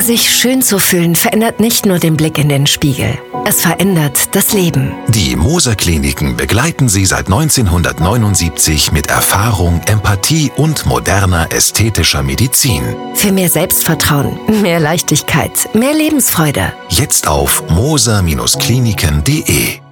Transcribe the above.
Sich schön zu fühlen verändert nicht nur den Blick in den Spiegel. Es verändert das Leben. Die Moser Kliniken begleiten Sie seit 1979 mit Erfahrung, Empathie und moderner ästhetischer Medizin. Für mehr Selbstvertrauen, mehr Leichtigkeit, mehr Lebensfreude. Jetzt auf moser-kliniken.de.